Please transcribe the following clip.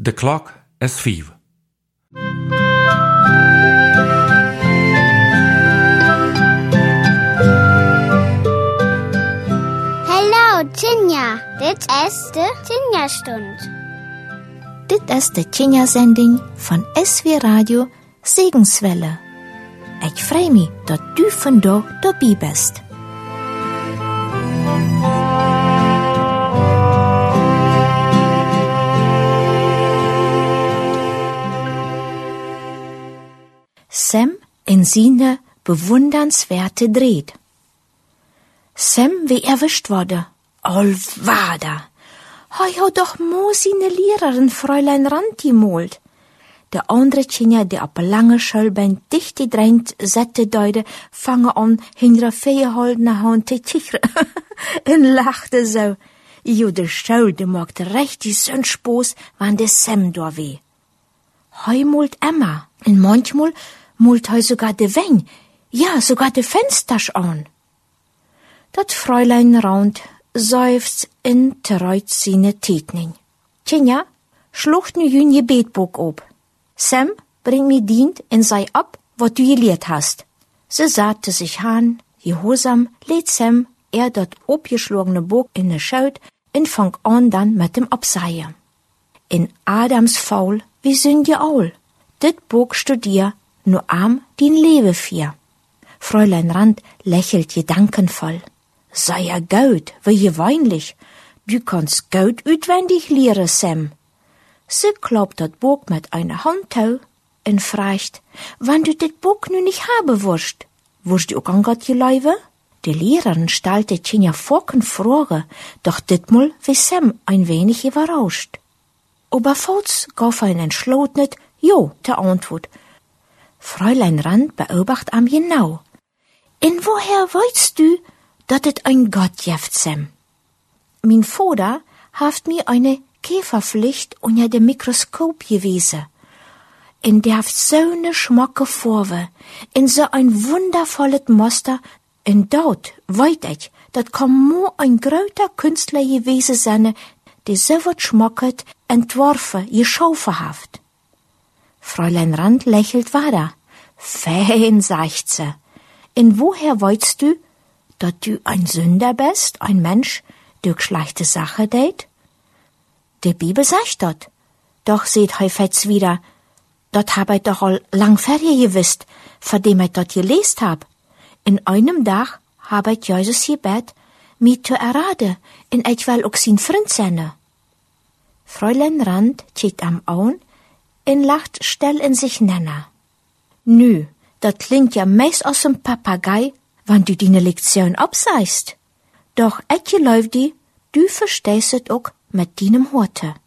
De klok is 5. Hallo, Tinja. Dit is de Tinja-stund. Dit is de Tinja-zending van SW Radio Segenswelle. Ik freue mich, dat du vandaag dabei bist. Sam in seine bewundernswerte Dreht. Sam wie erwischt wurde. Allwada. Hei hat doch mo seine Lehrerin Fräulein Rand gemolt. Der andere Kinder, die op lange Schulbein dicht gedrängt sette deute, fange an, hinter Feeholdener Hand te tichre. En lachte so. Jo, de Schulde mogt recht die Sönspoos, wann de Sam da weh. Hei molt Emma. En manchmal molt hei sogar de Weng. Ja, sogar de Fenstersch an. Dat Fräulein Rand seufzt in treut seine Tätning. Tjenja, schlucht nu jün je Betbuch ob. Sam, bring mir dient en sei ab, wat du gelehrt hast. Sie satte sich an, gehorsam lädt Sam dat opgeschlagene Buch in ne Schaut en fang an dann mit dem Abseien. In Adams Faul, wie sind je Aul? Dit Buch studier, nur arm din Lewe vier. Fräulein Rand lächelt gedankenvoll. Sei ja gut, wie je weinlich. Du kannst gut utwendig lehren, Sam. Sie klappt dat Buch mit einer Handtau en fragt, wann du dit Buch nu nicht haben wirst. Wirst du auch an Gott geleiwe? Die Lehrerin stellte Tjenja Forken Frage, doch ditmal wie Sam ein wenig überrascht. Oberfalls gab ein entschlossenen Jo zur Antwort. Fräulein Rand beobacht am genau. In woher weißt du, dat et ein Gott jeft, Sam? Mein Vater haft mir eine Käferpflicht unter dem Mikroskop gewesen. In der haft so ne schmocke Farbe, in so ein wundervolles Muster, in dort weit ich, dat kann mo ein gröter Künstler gewesen sein, die so wat schmocket, entworfen, geschaffen haft. Fräulein Rand lächelt weiter. Fein, sagt sie. In woher weißt du, dat du ein Sünder bist, ein Mensch, der schlechte Sache tät? Die Bibel sagt dat. Doch seht hei fetz wieder, dat hab ich doch all lang fertig gewisst, von dem ich dat gelest hab. In einem Tag hab ich Jesus gebet, mich zu erraten, in ich will auch sein Freund sein. Fräulein Rand zieht am Augen, en lacht still in sich nenner. Nü, dat klingt ja meist aus dem Papagei, wann du deine Lektion abseist. Doch ich glaub die, du verstehst es auch mit deinem Horte.